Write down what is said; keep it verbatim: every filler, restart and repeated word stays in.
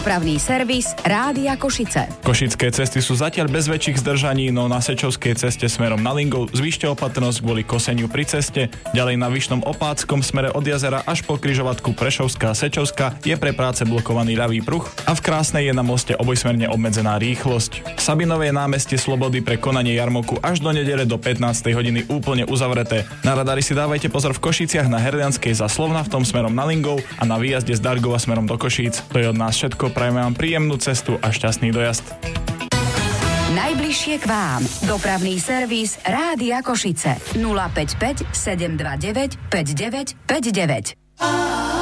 Dopravný servis Rádia Košice. Košické cesty sú zatiaľ bez väčších zdržaní, no na Sečovskej ceste smerom na Lingov zvýšte opatrnosť kvôli koseniu pri ceste. Ďalej na Vyšnom Opáckom smere od jazera až po križovatku Prešovská a Sečovská je pre práce blokovaný ľavý pruh a v Krásnej je na moste obojsmerne obmedzená rýchlosť. V Sabinovej námestie Slobody pre konanie jarmoku až do nedele do pätnástej hodiny úplne uzavreté. Na radári si dávajte pozor v Košiciach na Herdlianskej za Slovnaftom smerom na Lingov a na výjazde z Dargova smerom do Košíc. To je od nás všetko. Prajeme vám príjemnú cestu a šťastný dojazd. Najbližšie k vám. Dopravný servis Rádia Košice. nula päť päť sedem dva deväť päť deväť päť deväť.